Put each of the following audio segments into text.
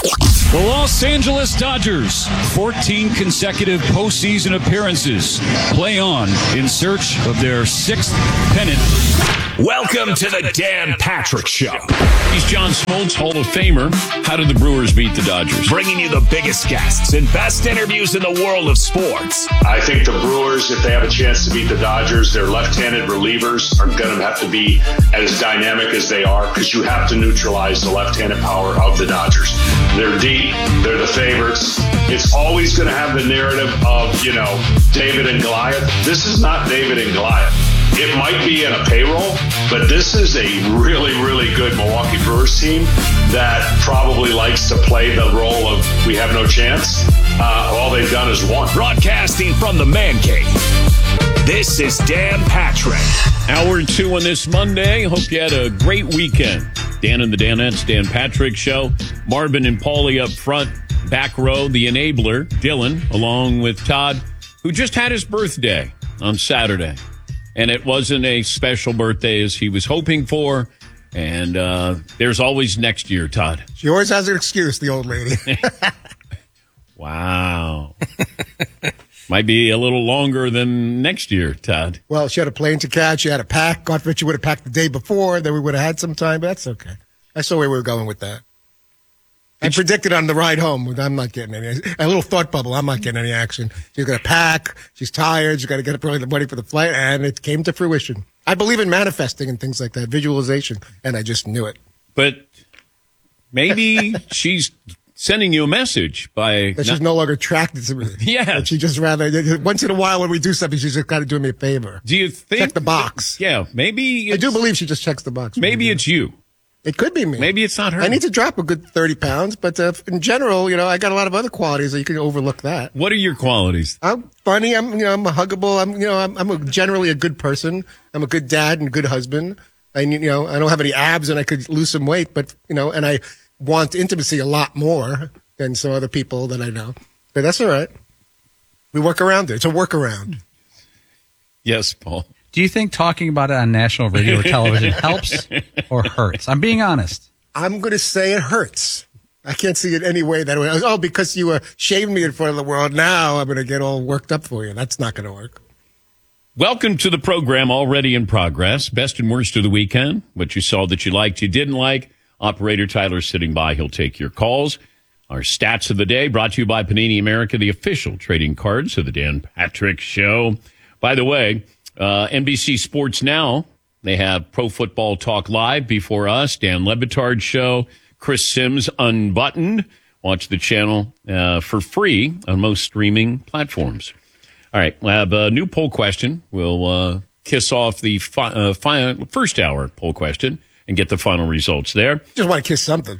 The Los Angeles Dodgers, 14 consecutive postseason appearances, play on in search of their 6th pennant. Welcome to the Dan Patrick Show. He's John Smoltz, Hall of Famer. How did the Brewers beat the Dodgers? Bringing you the biggest guests and best interviews in the world of sports. I think the Brewers, if they have a chance to beat the Dodgers, their left-handed relievers are going to have to be as dynamic as they are because you have to neutralize the left-handed power of the Dodgers. They're deep. They're the favorites. It's always going to have the narrative of, David and Goliath. This is not David and Goliath. It might be in a payroll, but this is a really, really good Milwaukee Brewers team that probably likes to play the role of we have no chance. All they've done is won. Broadcasting from the Man Cave, this is Dan Patrick. Hour 2 on this Monday. Hope you had a great weekend. Dan and the Danettes, Dan Patrick Show. Marvin and Paulie up front. Back row, the enabler, Dylan, along with Todd, who just had his birthday on Saturday. And it wasn't a special birthday as he was hoping for. And there's always next year, Todd. She always has an excuse, the old lady. Wow. Might be a little longer than next year, Todd. Well, she had a plane to catch. She had a pack. God forbid she would have packed the day before. Then we would have had some time, but that's okay. That's the way we were going with that. I predicted on the ride home, I'm not getting any. A little thought bubble, I'm not getting any action. She's going to pack. She's tired. She's got to get up early in the morning for the flight. And it came to fruition. I believe in manifesting and things like that, visualization. And I just knew it. But maybe she's sending you a message by... That she's no longer attracted to me. Yeah. That she just rather... Once in a while when we do something, she's just got to do me a favor. Do you think... Check the box. Yeah, maybe... I do believe she just checks the box. Maybe it's you. It could be me. Maybe it's not her. I need to drop a good 30 pounds, but in general, I got a lot of other qualities that you can overlook that. What are your qualities? I'm funny. I'm huggable. I'm generally a good person. I'm a good dad and good husband. I don't have any abs and I could lose some weight, but, and I want intimacy a lot more than some other people that I know. But that's all right. We work around it. It's a workaround. Yes, Paul. Do you think talking about it on national radio or television helps or hurts? I'm being honest. I'm going to say it hurts. I can't see it any way that way. Oh, because you were shaving me in front of the world, now I'm going to get all worked up for you. That's not going to work. Welcome to the program already in progress. Best and worst of the weekend. What you saw that you liked, you didn't like. Operator Tyler sitting by. He'll take your calls. Our stats of the day brought to you by Panini America, the official trading cards of the Dan Patrick Show. By the way, NBC Sports Now, they have Pro Football Talk Live before us, Dan Le Batard Show, Chris Sims Unbuttoned. Watch the channel for free on most streaming platforms. All right, we'll have a new poll question. We'll kiss off the first hour poll question and get the final results there. Just want to kiss something.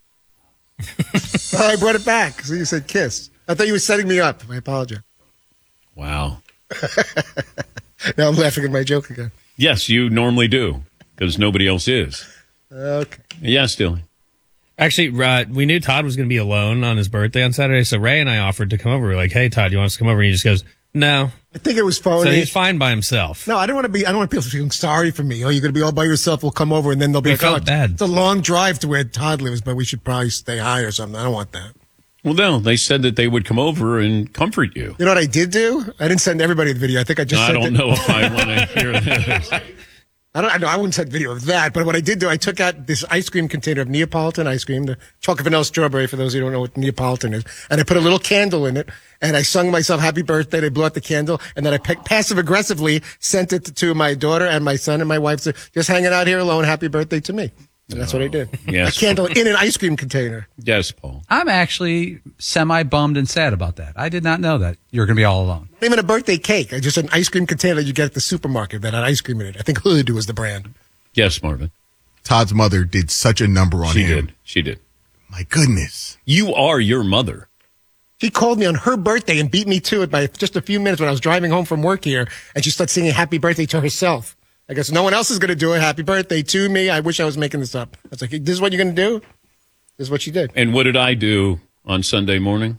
I brought it back, so you said kiss. I thought you were setting me up. I apologize. Wow. Now I'm laughing at my joke again. Yes, you normally do, because nobody else is. Okay. Yes, Dylan. Actually, we knew Todd was going to be alone on his birthday on Saturday, so Ray and I offered to come over. We were like, hey, Todd, you want us to come over? And he just goes, no. I think it was phony. So he's fine by himself. No, I don't want people feeling sorry for me. Oh, you're going to be all by yourself. We'll come over, and then they'll be felt bad. It's a long drive to where Todd lives, but we should probably stay high or something. I don't want that. Well, no, they said that they would come over and comfort you. You know what I did do? I didn't send everybody the video. I think I just sent I don't know if I want to hear this. I wouldn't send video of that, but what I did do, I took out this ice cream container of Neapolitan ice cream, the chocolate vanilla strawberry, for those who don't know what Neapolitan is, and I put a little candle in it, and I sung myself happy birthday. They blew out the candle, and then I passive-aggressively sent it to my daughter and my son and my wife, so just hanging out here alone, happy birthday to me. And that's what I did. Yes. A candle in an ice cream container. Yes, Paul. I'm actually semi-bummed and sad about that. I did not know that you're going to be all alone. Not even a birthday cake. Just an ice cream container that you get at the supermarket that had ice cream in it. I think Hood was the brand. Yes, Marvin. Todd's mother did such a number on him. She did. My goodness. You are your mother. She called me on her birthday and beat me to it by just a few minutes when I was driving home from work here, and she started singing happy birthday to herself. I guess no one else is going to do it. Happy birthday to me. I wish I was making this up. I was like, this is what you're going to do? This is what she did. And what did I do on Sunday morning?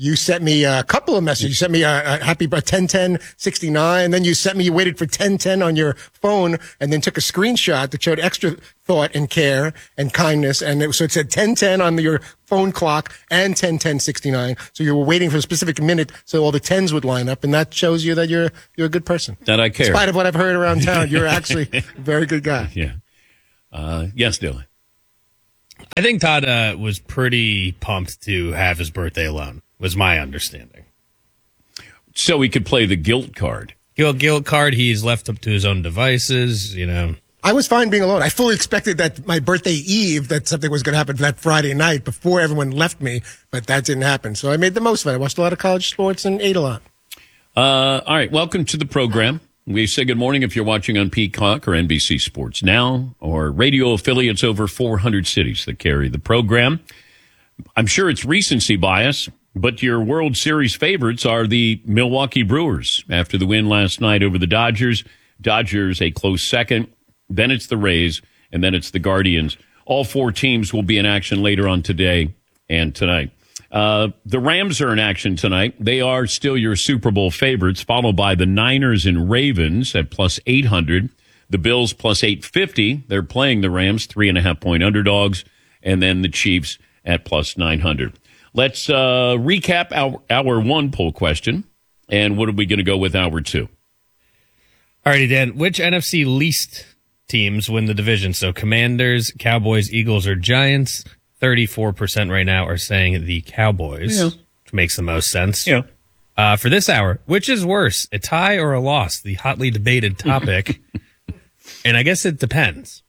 you sent me a couple of messages. You sent me a happy 10-10-69. Then you waited for 10-10 on your phone and then took a screenshot that showed extra thought and care and kindness. And so it said 10-10 on your phone clock and 10-10-69. So you were waiting for a specific minute so all the 10s would line up. And that shows you that you're a good person. That I care. In spite of what I've heard around town, you're actually a very good guy. Yeah. Yes, Dylan. I think Todd was pretty pumped to have his birthday alone, was my understanding. So he could play the guilt card. Guilt card, he's left up to his own devices, I was fine being alone. I fully expected that my birthday eve, that something was going to happen that Friday night before everyone left me, but that didn't happen. So I made the most of it. I watched a lot of college sports and ate a lot. All right. Welcome to the program. We say good morning if you're watching on Peacock or NBC Sports Now or radio affiliates over 400 cities that carry the program. I'm sure it's recency bias, but your World Series favorites are the Milwaukee Brewers after the win last night over the Dodgers. Dodgers a close second. Then it's the Rays, and then it's the Guardians. All four teams will be in action later on today and tonight. The Rams are in action tonight. They are still your Super Bowl favorites, followed by the Niners and Ravens at plus 800. The Bills plus 850. They're playing the Rams, 3.5-point underdogs. And then the Chiefs at plus 900. Let's recap our one poll question. And what are we going to go with hour two? All righty, Dan. Which NFC least teams win the division? So Commanders, Cowboys, Eagles, or Giants? 34% right now are saying the Cowboys, which makes the most sense. Yeah. For this hour, which is worse, a tie or a loss? The hotly debated topic. And I guess it depends.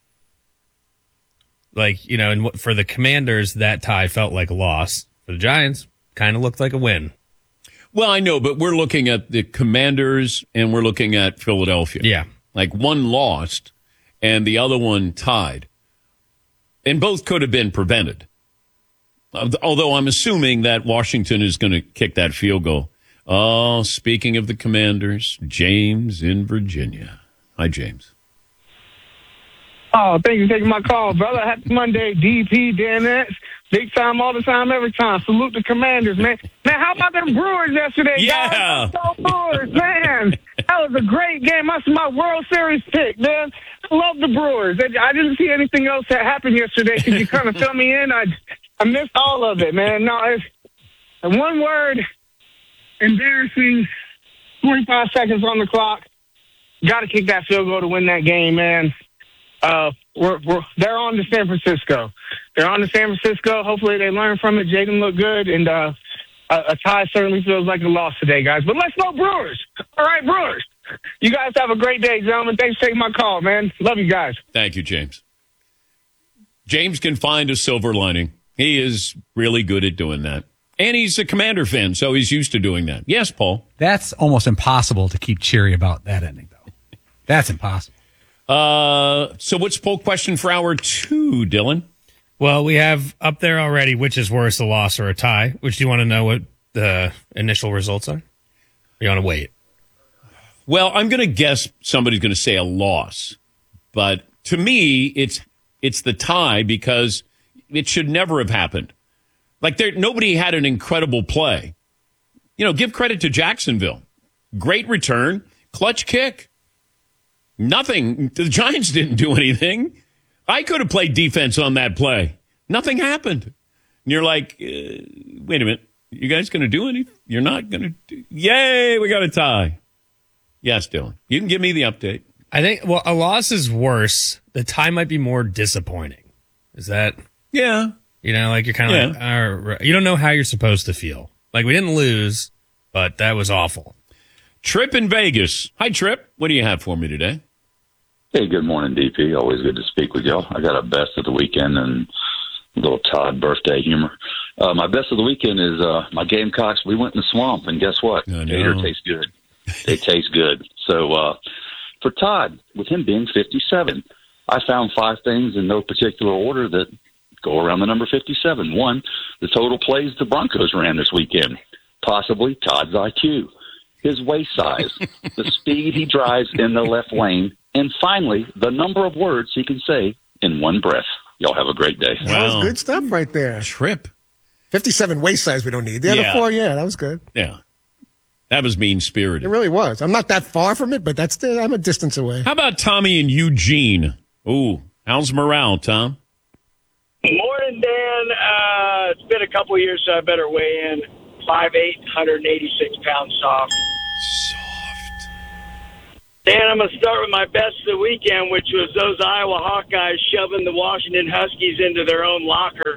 And for the Commanders, that tie felt like a loss. For the Giants, kind of looked like a win. Well, I know, but we're looking at the Commanders and we're looking at Philadelphia. Yeah. Like one lost and the other one tied. And both could have been prevented. Although I'm assuming that Washington is going to kick that field goal. Oh, speaking of the Commanders, James in Virginia. Hi, James. Oh, thank you for taking my call, brother. Happy Monday, DP, DNX. Big time, all the time, every time. Salute the Commanders, man. Man, how about them Brewers yesterday, Yeah. guys? Go Brewers, man. That was a great game. That's my World Series pick, man. I love the Brewers. I didn't see anything else that happened yesterday because you kind of fill me in. I missed all of it, man. No, it's one word, embarrassing. 45 seconds on the clock. Got to kick that field goal to win that game, man. They're on to San Francisco. They're on to San Francisco. Hopefully they learn from it. Jaden looked good, and a tie certainly feels like a loss today, guys. But let's go Brewers. All right, Brewers. You guys have a great day, gentlemen. Thanks for taking my call, man. Love you guys. Thank you, James. James can find a silver lining. He is really good at doing that. And he's a Commander fan, so he's used to doing that. Yes, Paul. That's almost impossible to keep cheery about that ending, though. That's impossible. So what's poll question for hour two, Dylan? Well, we have up there already, which is worse, a loss or a tie. Which do you want to know what the initial results are? Or you want to wait? Well, I'm going to guess somebody's going to say a loss. But to me, it's the tie because it should never have happened. Like nobody had an incredible play. Give credit to Jacksonville. Great return, clutch kick. Nothing. The Giants didn't do anything. I could have played defense on that play. Nothing happened. And you're like, wait a minute. You guys going to do anything? You're not going to do. Yay, we got a tie. Yes, Dylan. You can give me the update. I think, a loss is worse. The tie might be more disappointing. Is that? Yeah. You're kind of like, you don't know how you're supposed to feel. Like, we didn't lose, but that was awful. Trip in Vegas. Hi, Trip. What do you have for me today? Hey, good morning, DP. Always good to speak with y'all. I got a best of the weekend and a little Todd birthday humor. My best of the weekend is my Gamecocks. We went in the swamp, and guess what? Gator tastes good. They taste good. So for Todd, with him being 57, I found 5 things in no particular order that go around the number 57. 1, the total plays the Broncos ran this weekend. Possibly Todd's IQ, his waist size, the speed he drives in the left lane, and finally, the number of words he can say in one breath. Y'all have a great day. That was good stuff right there. Trip. 57 waist size we don't need. The other Yeah. 4, that was good. Yeah. That was mean-spirited. It really was. I'm not that far from it, but I'm a distance away. How about Tommy and Eugene? Ooh, how's morale, Tom? Morning, Dan. It's been a couple years, so I better weigh in. 5'8", 186 pounds soft. Dan, I'm going to start with my best of the weekend, which was those Iowa Hawkeyes shoving the Washington Huskies into their own locker.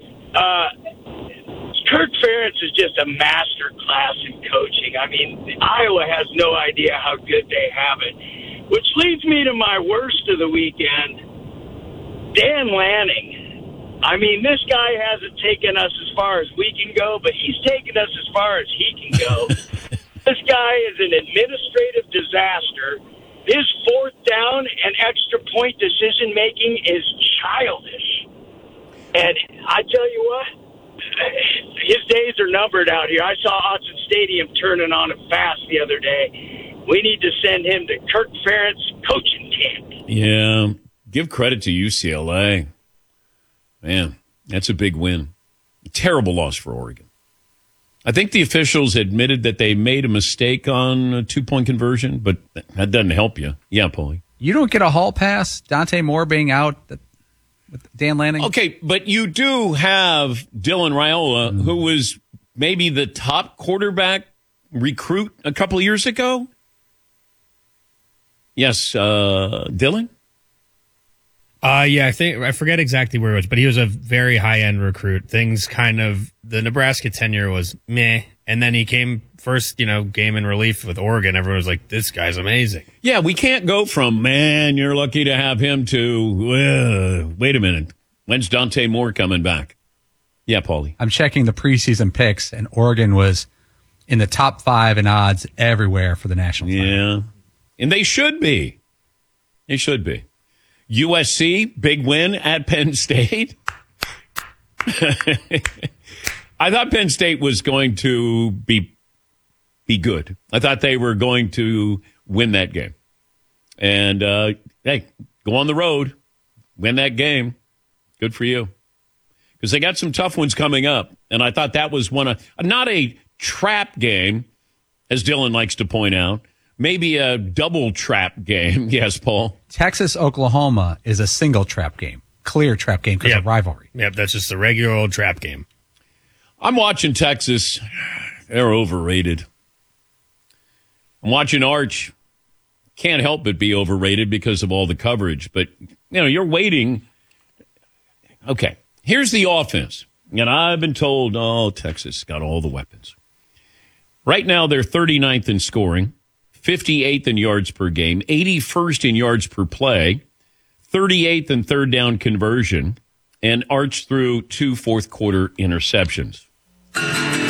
Kirk Ferentz is just a master class in coaching. I mean, Iowa has no idea how good they have it. Which leads me to my worst of the weekend, Dan Lanning. I mean, this guy hasn't taken us as far as we can go, but he's taken us as far as he can go. This guy is an administrative disaster. His fourth down and extra point decision-making is childish. And I tell you what, his days are numbered out here. I saw Autzen Stadium turning on him fast the other day. We need to send him to Kirk Ferentz coaching camp. Yeah, give credit to UCLA. Man, that's a big win. Terrible loss for Oregon. I think the officials admitted that they made a mistake on a 2-point conversion, but that doesn't help you. Yeah, Paulie. You don't get a hall pass, Dante Moore being out with Dan Lanning. Okay, but you do have Dylan Raiola, who was maybe the top quarterback recruit a couple of years ago. Yes, Dylan? Yeah, I forget exactly where it was, but he was a very high-end recruit. The Nebraska tenure was meh, and then he came first, game in relief with Oregon. Everyone was like, this guy's amazing. Yeah, we can't go from, man, you're lucky to have him to, wait a minute, when's Dante Moore coming back? Yeah, Paulie. I'm checking the preseason picks, and Oregon was in the top 5 in odds everywhere for the national title. Yeah, and they should be. They should be. USC, big win at Penn State. I thought Penn State was going to be good. I thought they were going to win that game. And, hey, go on the road, win that game. Good for you. Because they got some tough ones coming up. And I thought that was not a trap game, as Dylan likes to point out. Maybe a double trap game. Yes, Paul. Texas-Oklahoma is a single trap game. Clear trap game because of rivalry. Yep, that's just a regular old trap game. I'm watching Texas. They're overrated. I'm watching Arch. Can't help but be overrated because of all the coverage. But, you're waiting. Okay, here's the offense. And I've been told, Texas got all the weapons. Right now, they're 39th in scoring. 58th in yards per game, 81st in yards per play, 38th in third down conversion, and Arch threw 2 fourth-quarter interceptions.